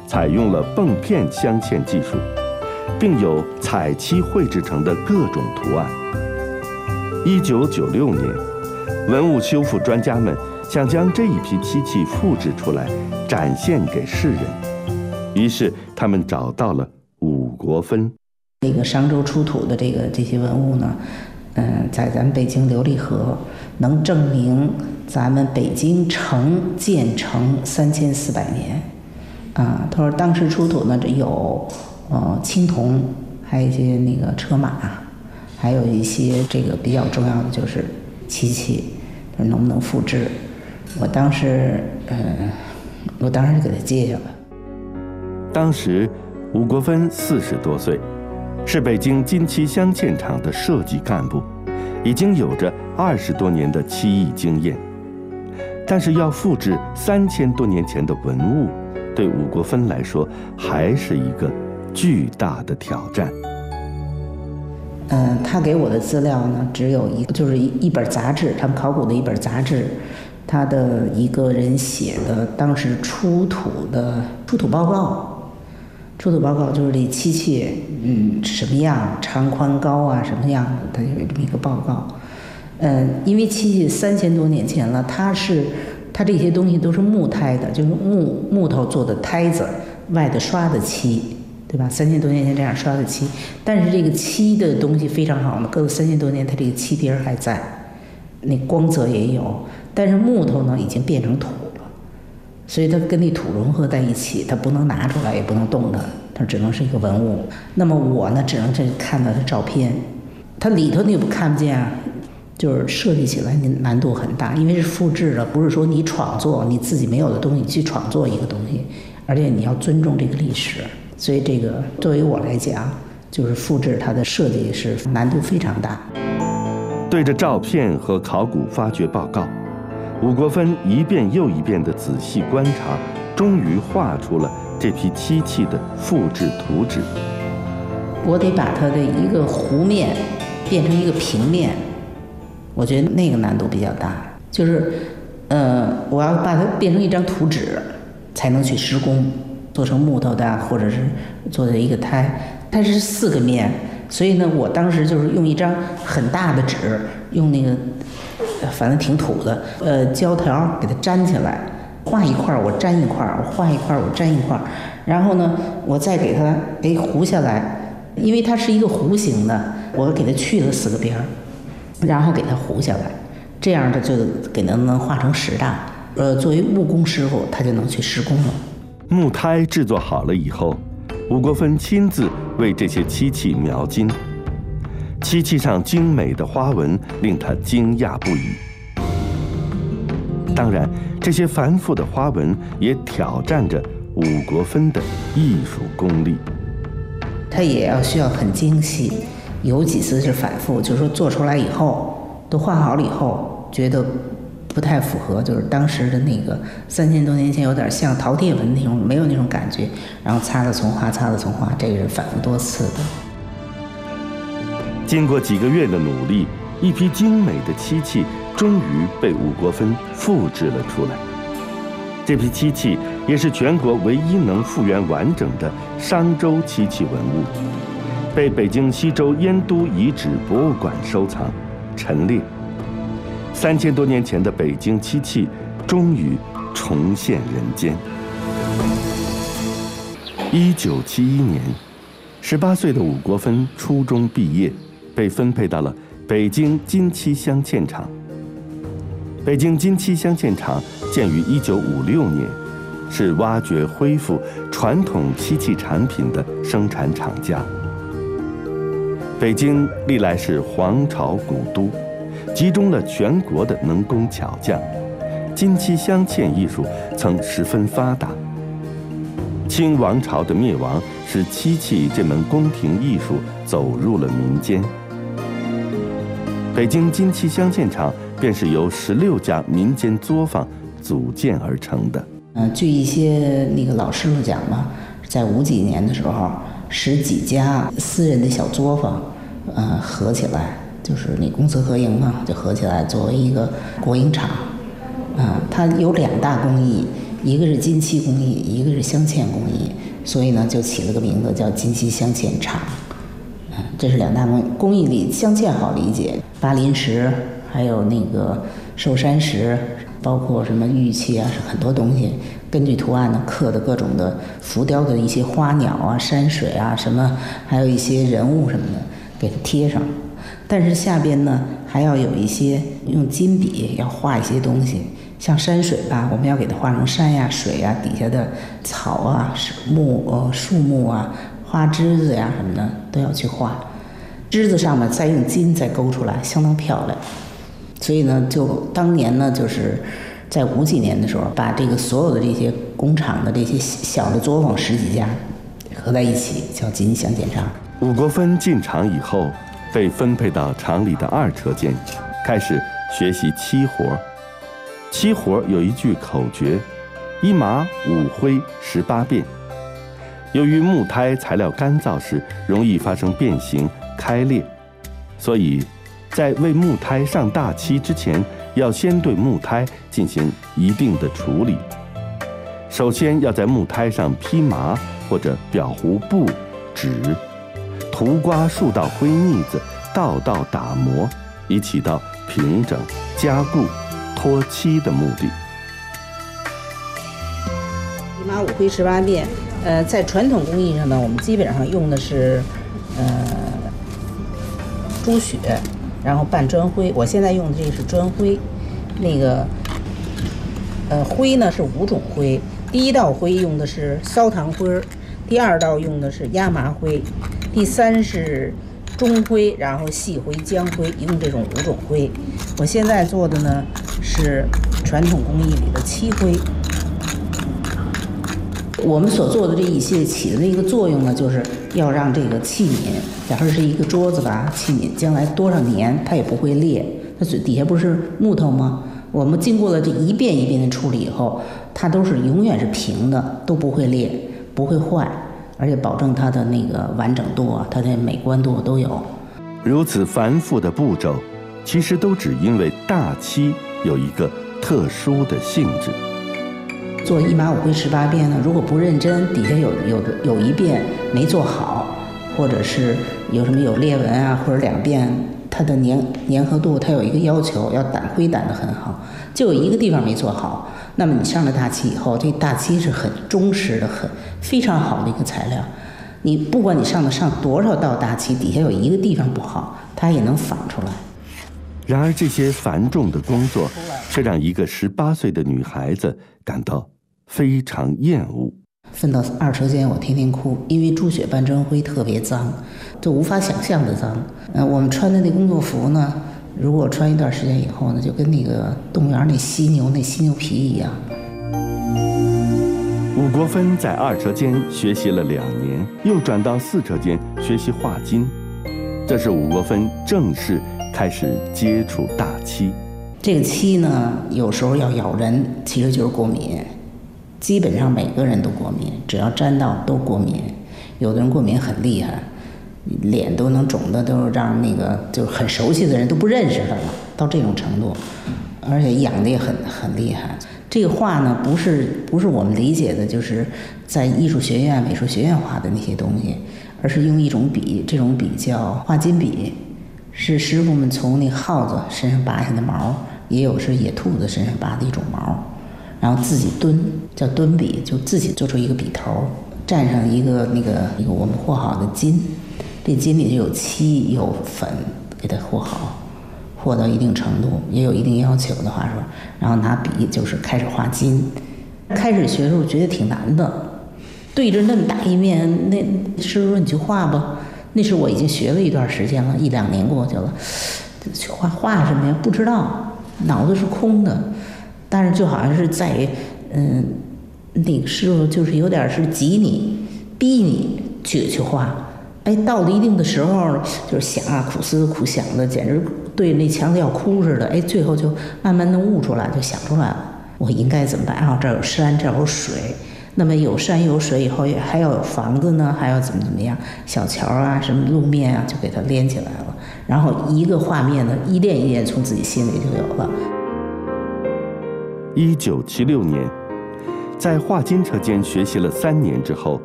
采用了泵片镶嵌技术，并有彩漆绘制成的各种图案。1996年，文物修复专家们想将这一批漆器复制出来，展现给世人。于是他们找到了伍国芬。 这个商周出土的这些文物呢，在咱们北京琉璃河能证明咱们北京建成3400年。他说当时出土呢，这有青铜，还有一些那个车马，还有一些这个比较重要的就是漆器，能不能复制？我当时就给他接下了。 当时伍国芬40多岁，是北京金漆镶嵌厂的设计干部，已经有着20多年的漆艺经验。但是要复制3000多年前的文物，对伍国芬来说还是一个巨大的挑战。 他给我的资料呢，只有就是一本杂志，他们考古的一本杂志，他的一个人写的当时出土报告。出土报告就是这漆器，什么样，长宽高啊，什么样的，它有这么一个报告。因为漆器3000多年前了，它这些东西都是木胎的，就是木头做的胎子，外头刷的漆，对吧？3000多年前这样刷的漆，但是这个漆的东西非常好呢，搁了3000多年，它这个漆底儿还在，那光泽也有，但是木头呢已经变成土了，所以它跟那土融合在一起，它不能拿出来，也不能动它，它只能是一个文物。那么我呢，只能看到它照片，它里头你也看不见啊。就是设计起来难度很大，因为是复制的，不是说你创作你自己没有的东西去创作一个东西，而且你要尊重这个历史，所以这个作为我来讲，就是复制它的设计是难度非常大。 对着照片和考古发掘报告，伍国芬一遍又一遍地仔细观察，终于画出了这批漆器的复制图纸。 我得把它的一个弧面变成一个平面。我觉得那个难度比较大，就是，我要把它变成一张图纸，才能去施工，做成木头的，或者是做的一个胎，它是4个面，所以呢，我当时就是用一张很大的纸，用那个，反正挺土的，胶条给它粘起来，画一块我粘一块，我画一块我粘一块，然后呢，我再给它糊下来，因为它是一个弧形的，我给它去了4个边儿。然后给它糊下来，这样的就给它能画成实的。作为木工师傅，他就能去施工了。 木胎制作好了以后，伍国芬亲自为这些漆器描金，漆器上精美的花纹令他惊讶不已。当然，这些繁复的花纹也挑战着伍国芬的艺术功力。 他也需要很精细。有几次是反复，就是说做出来以后都画好了以后，觉得不太符合，就是当时的那个3000多年前有点像陶铁纹那种，没有那种感觉，然后擦了重画，这个是反复多次的。 经过几个月的努力，一批精美的漆器终于被伍国芬复制了出来。这批漆器也是全国唯一能复原完整的商周漆器文物。被北京西周燕都遗址博物馆收藏陈列。3000多年前的北京漆器终于重现人间。1971年，18岁的伍国芬初中毕业，被分配到了北京金漆镶嵌厂。北京金漆镶嵌厂建于1956年，是挖掘恢复传统漆器产品的生产厂家。北京历来是皇朝古都，集中了全国的能工巧匠，金漆镶嵌艺术曾十分发达。清王朝的灭亡使漆器这门宫廷艺术走入了民间。北京金漆镶嵌厂便是由16家民间作坊组建而成的。 据一些那个老师傅讲嘛，在50几年的时候，10几家私人的小作坊，合起来，就是那公私合营嘛，就合起来作为一个国营厂。它有2大工艺， 一个是金漆工艺，一个是镶嵌工艺，所以呢就起了个名字叫金漆镶嵌厂。这是2大工艺里镶嵌好理解，巴林石还有那个寿山石，包括什么玉器啊，很多东西根据图案呢刻的各种的浮雕的一些花鸟啊、山水啊什么，还有一些人物什么的给它贴上。但是下边呢还要有一些用金笔要画一些东西，像山水吧，我们要给它画成山呀、水呀，底下的草啊、树木啊、花枝子呀什么的都要去画。枝子上面再用金再勾出来，相当漂亮。所以呢，就当年呢，就是在50几年的时候，把这个所有的这些工厂的这些小的作坊10几家合在一起，叫金漆镶嵌厂。 伍国芬进厂以后，被分配到厂里的2车间，开始学习漆活。漆活有一句口诀：1麻5灰18变。由于木胎材料干燥时容易发生变形开裂，所以在为木胎上大漆之前，要先对木胎进行一定的处理。首先要在木胎上披麻或者裱糊布、纸，涂刮数道灰腻子，道道打磨，以起到平整、加固、脱漆的目的。 1麻5灰18变。在传统工艺上呢，我们基本上用的是朱雪，然后拌砖灰。我现在用的这个是砖灰，那个灰呢是5种灰。第1道灰用的是烧糖灰，第2道用的是压麻灰，第3是中灰，然后细灰、姜灰，一共这种5种灰。我现在做的呢是传统工艺里的漆灰。我们所做的这一系列起的一个作用呢，就是要让这个器皿，假如是一个桌子吧，器皿将来多少年它也不会裂。它底下不是木头吗？我们经过了这一遍一遍的处理以后，它都是永远是平的，都不会裂，不会坏，而且保证它的那个完整度啊，它的美观度都有。 如此繁复的步骤，其实都只因为大漆有一个特殊的性质。 做1麻5灰18变呢，如果不认真，底下有一遍没做好，或者是有什么有裂纹啊，或者2遍它的粘合度，它有一个要求，要掸灰掸得很好，就有一个地方没做好，那么你上了大漆以后，这大漆是很忠实的、非常好的一个材料。你不管你上多少道大漆，底下有一个地方不好，它也能仿出来。 然而这些繁重的工作，却让一个18岁的女孩子感到非常厌恶。 分到2车间，我天天哭，因为朱雪拌砖灰特别脏，就无法想象的脏。我们穿的那工作服呢，如果穿一段时间以后呢，就跟那个动物园那犀牛皮一样。 伍国芬在2车间学习了2年，又转到4车间学习画金。这是伍国芬正式开始接触大漆。 这个漆呢，有时候要咬人，其实就是过敏。基本上每个人都过敏，只要沾到都过敏。有的人过敏很厉害，脸都能肿的，都是让那个就是很熟悉的人都不认识他了，到这种程度，而且痒的也很厉害。这个画呢，不是我们理解的，就是在艺术学院、美术学院画的那些东西，而是用一种笔，这种笔叫画金笔，是师傅们从那耗子身上拔下的毛，也有是野兔子身上拔的一种毛。然后自己蹲，叫蹲笔，就自己做出一个笔头，蘸上一个我们和好的金，这金里就有漆有粉，给它和好，和到一定程度，也有一定要求的话说，然后拿笔就是开始画金。开始学的时候觉得挺难的，对着那么大一面，那师傅说你去画吧。那时我已经学了一段时间了，1、2年过去了，去画什么呀？不知道，脑子是空的。但是就好像是在，那个师傅就是有点是急你、逼你去画。哎，到了一定的时候，就是想啊，苦思苦想的，简直对那墙子要哭似的。哎，最后就慢慢的悟出来，就想出来了，我应该怎么办？啊，这儿有山，这儿有水，那么有山有水以后，还要有房子呢，还要怎么样？小桥啊，什么路面啊，就给它连起来了。然后一个画面呢，一遍一遍从自己心里就有了。 1976年， 在画金车间学习了3年之后，